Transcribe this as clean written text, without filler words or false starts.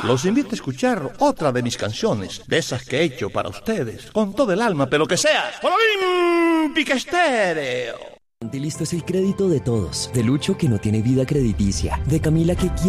Los invito a escuchar otra de mis canciones, de esas que he hecho para ustedes, con todo el alma, pero que sea por Olímpica Estéreo. Listo es el crédito de todos. De Lucho, que no tiene vida crediticia. De Camila, que quiere